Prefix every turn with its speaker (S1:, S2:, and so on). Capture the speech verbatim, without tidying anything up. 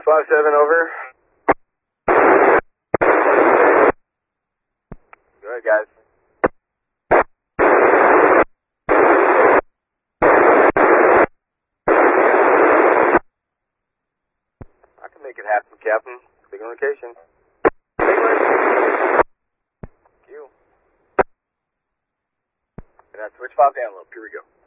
S1: five seven, over. Go ahead, guys. I can make it happen, Captain. Big on location. Thank you. And that's switch five download. Here we go.